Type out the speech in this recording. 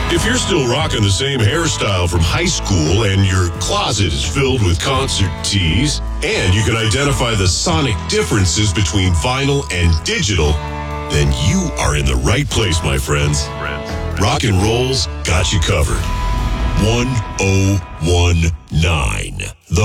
If you're still rocking the same hairstyle from high school and your closet is filled with concert tees, and you can identify the sonic differences between vinyl and digital, then you are in the right place, my friends. Rock and Roll's got you covered. 1019, The